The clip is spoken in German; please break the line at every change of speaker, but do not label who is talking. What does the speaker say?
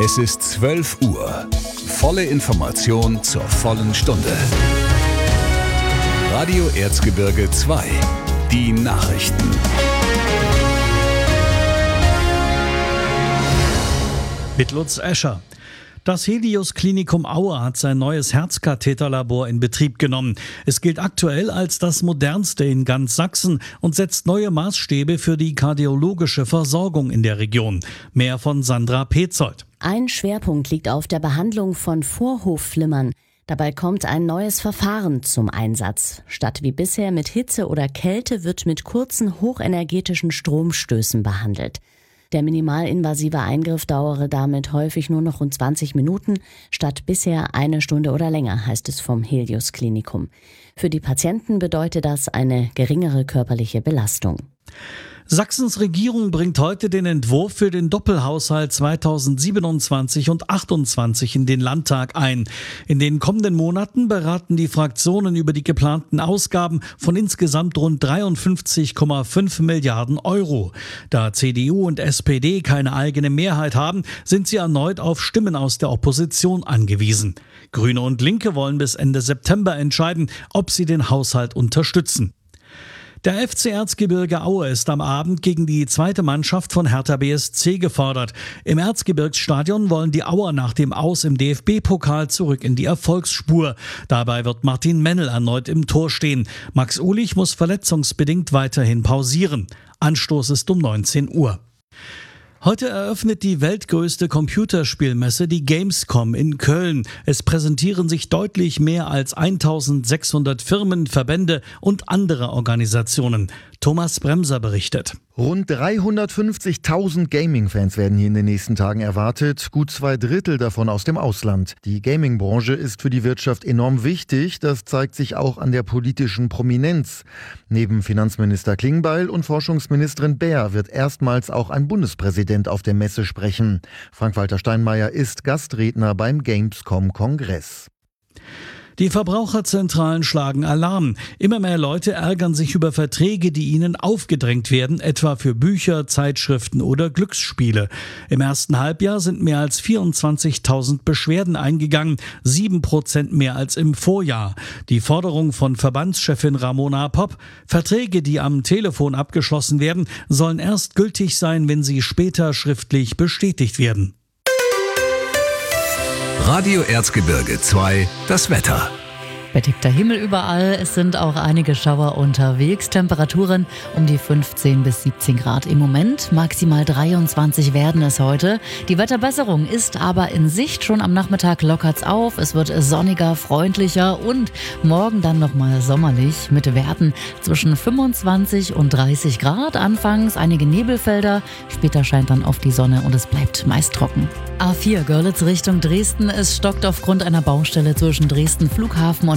Es ist 12 Uhr. Volle Information zur vollen Stunde. Radio Erzgebirge 2. Die Nachrichten.
Mit Lutz Escher. Das Helios Klinikum Aue hat sein neues Herzkatheterlabor in Betrieb genommen. Es gilt aktuell als das modernste in ganz Sachsen und setzt neue Maßstäbe für die kardiologische Versorgung in der Region. Mehr von Sandra Petzold.
Ein Schwerpunkt liegt auf der Behandlung von Vorhofflimmern. Dabei kommt ein neues Verfahren zum Einsatz. Statt wie bisher mit Hitze oder Kälte wird mit kurzen, hochenergetischen Stromstößen behandelt. Der minimalinvasive Eingriff dauere damit häufig nur noch rund 20 Minuten, statt bisher 1 Stunde oder länger, heißt es vom Helios Klinikum. Für die Patienten bedeutet das eine geringere körperliche Belastung.
Sachsens Regierung bringt heute den Entwurf für den Doppelhaushalt 2027 und 2028 in den Landtag ein. In den kommenden Monaten beraten die Fraktionen über die geplanten Ausgaben von insgesamt rund 53,5 Milliarden Euro. Da CDU und SPD keine eigene Mehrheit haben, sind sie erneut auf Stimmen aus der Opposition angewiesen. Grüne und Linke wollen bis Ende September entscheiden, ob sie den Haushalt unterstützen. Der FC Erzgebirge Aue ist am Abend gegen die zweite Mannschaft von Hertha BSC gefordert. Im Erzgebirgsstadion wollen die Auer nach dem Aus im DFB-Pokal zurück in die Erfolgsspur. Dabei wird Martin Mennel erneut im Tor stehen. Max Ulich muss verletzungsbedingt weiterhin pausieren. Anstoß ist um 19 Uhr. Heute eröffnet die weltgrößte Computerspielmesse, die Gamescom in Köln. Es präsentieren sich deutlich mehr als 1600 Firmen, Verbände und andere Organisationen. Thomas Bremser berichtet.
Rund 350.000 Gaming-Fans werden hier in den nächsten Tagen erwartet, gut 2/3 davon aus dem Ausland. Die Gaming-Branche ist für die Wirtschaft enorm wichtig, das zeigt sich auch an der politischen Prominenz. Neben Finanzminister Klingbeil und Forschungsministerin Baer wird erstmals auch ein Bundespräsident auf der Messe sprechen. Frank-Walter Steinmeier ist Gastredner beim Gamescom-Kongress.
Die Verbraucherzentralen schlagen Alarm. Immer mehr Leute ärgern sich über Verträge, die ihnen aufgedrängt werden, etwa für Bücher, Zeitschriften oder Glücksspiele. Im ersten Halbjahr sind mehr als 24.000 Beschwerden eingegangen, 7% mehr als im Vorjahr. Die Forderung von Verbandschefin Ramona Popp: Verträge, die am Telefon abgeschlossen werden, sollen erst gültig sein, wenn sie später schriftlich bestätigt werden.
Radio Erzgebirge 2, das Wetter.
Bedeckter Himmel überall, es sind auch einige Schauer unterwegs, Temperaturen um die 15 bis 17 Grad im Moment, maximal 23 werden es heute. Die Wetterbesserung ist aber in Sicht, schon am Nachmittag lockert's auf, es wird sonniger, freundlicher und morgen dann nochmal sommerlich mit Werten zwischen 25 und 30 Grad. Anfangs einige Nebelfelder, später scheint dann oft die Sonne und es bleibt meist trocken. A4 Görlitz Richtung Dresden, es stockt aufgrund einer Baustelle zwischen Dresden Flughafen und